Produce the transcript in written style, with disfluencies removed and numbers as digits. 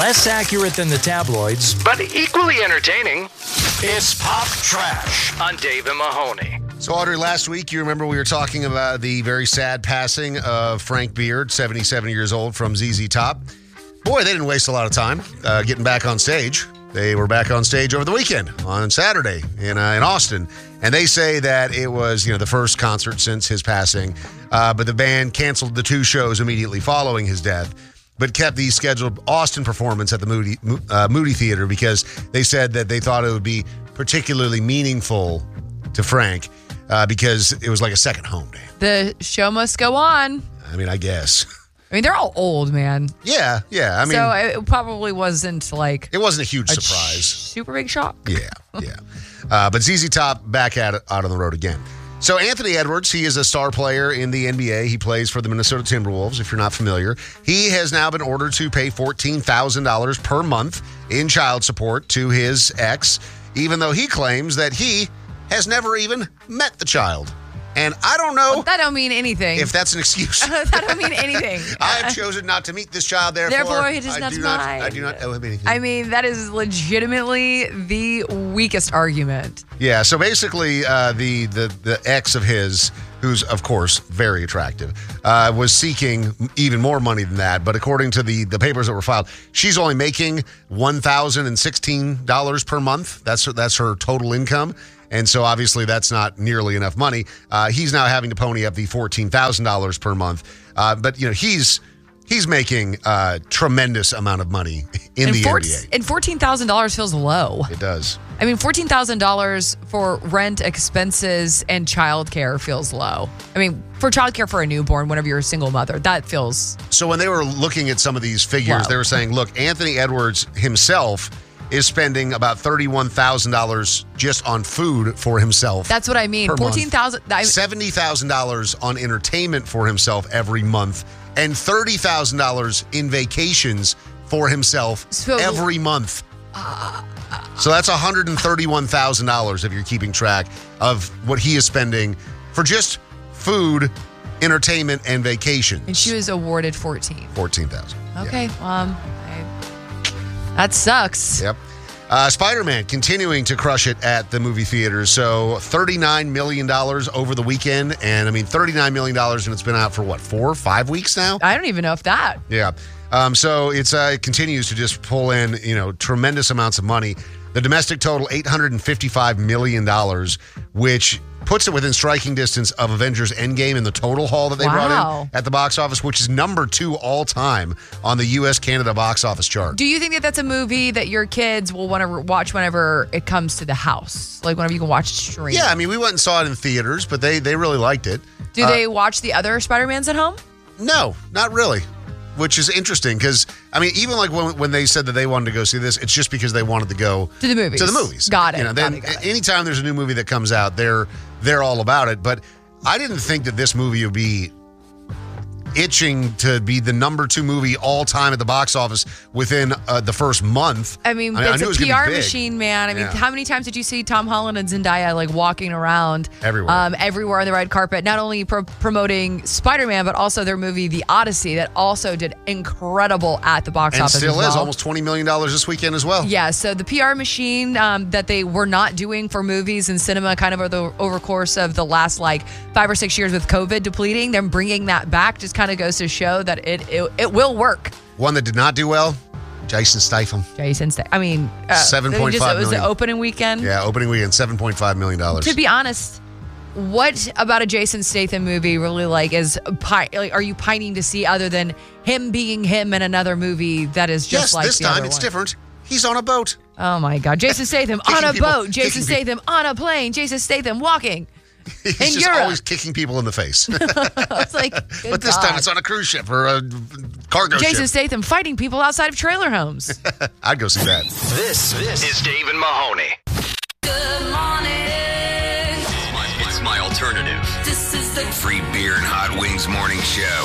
Less accurate than the tabloids, but equally entertaining. It's Pop Trash On Dave and Mahoney. So, Audrey, last week, you remember we were talking about the very sad passing of Frank Beard, 77 years old, from ZZ Top. Boy, they didn't waste a lot of time getting back on stage. They were back on stage over the weekend, on Saturday in Austin. And they say that it was, the first concert since his passing. But the band canceled the 2 shows immediately following his death, but kept the scheduled Austin performance at the Moody Theater because they said that they thought it would be particularly meaningful to Frank because it was like a second home day. The show must go on. I mean, I guess. I mean, they're all old, man. Yeah. I mean, so it probably wasn't like it wasn't a huge surprise. Super big shock. Yeah. But ZZ Top back out on the road again. So Anthony Edwards, he is a star player in the NBA. He plays for the Minnesota Timberwolves, if you're not familiar. He has now been ordered to pay $14,000 per month in child support to his ex, even though he claims that he has never even met the child. And I don't know. Well, that don't mean anything. If that's an excuse. That don't mean anything. I have chosen not to meet this child, therefore he does not mine. I do not owe him anything. I mean, that is legitimately the weakest argument. Yeah, so basically the ex of his, who's, of course, very attractive, was seeking even more money than that. But according to the papers that were filed, she's only making $1,016 per month. That's her total income. And so obviously that's not nearly enough money. He's now having to pony up the $14,000 per month. But he's making a tremendous amount of money in the NBA. And $14,000 feels low. It does. I mean, $14,000 for rent, expenses, and childcare feels low. I mean, for childcare for a newborn, whenever you're a single mother, that feels So when they were looking at some of these figures, low. They were saying, look, Anthony Edwards himself is spending about $31,000 just on food for himself. That's what I mean. $14,000. $70,000 on entertainment for himself every month, and $30,000 in vacations for himself every month. So that's $131,000 if you're keeping track of what he is spending for just food, entertainment, and vacations. And she was awarded 14. 14,000. Okay. Yeah. That sucks. Yep. Spider-Man continuing to crush it at the movie theaters. So $39 million over the weekend. And I mean, $39 million, and it's been out for what, 4 or 5 weeks now? I don't even know if that. Yeah. So it continues to just pull in, tremendous amounts of money. The domestic total, $855 million, which puts it within striking distance of Avengers Endgame in the total haul that they brought in at the box office, which is number 2 all time on the U.S.-Canada box office chart. Do you think that that's a movie that your kids will want to watch whenever it comes to the house? Like whenever you can watch it stream? Yeah, I mean, we went and saw it in theaters, but they really liked it. Do they watch the other Spider-Mans at home? No, not really. Which is interesting because, I mean, even like when they said that they wanted to go see this, it's just because they wanted to go to the movies. Got it. Got it. Anytime there's a new movie that comes out, they're all about it. But I didn't think that this movie would be itching to be the number 2 movie all time at the box office within the first month. I mean, it's a PR machine, man. I mean, how many times did you see Tom Holland and Zendaya like walking around everywhere on the red carpet, not only promoting Spider-Man, but also their movie The Odyssey that also did incredible at the box office. And still is almost $20 million this weekend as well. Yeah, so the PR machine that they were not doing for movies and cinema kind of over course of the last like 5 or 6 years with COVID depleting, them bringing that back just kind of goes to show that it will work. One that did not do well, Jason Statham. I mean, $7.5 million. It was the opening weekend. Yeah, opening weekend, $7.5 million. To be honest, what about a Jason Statham movie really are you pining to see other than him being him in another movie that is just like this the time other it's one? Different. He's on a boat. Oh my God, Jason Statham on a boat, Jason Statham on a plane, Jason Statham walking. He's in just Europe. always kicking people in the face. It's like, but this time it's on a cruise ship or a cargo ship. Jason Statham fighting people outside of trailer homes. I'd go see that. This is Dave and Mahoney. Good morning. It's my alternative. This is the Free beer and hot wings morning show.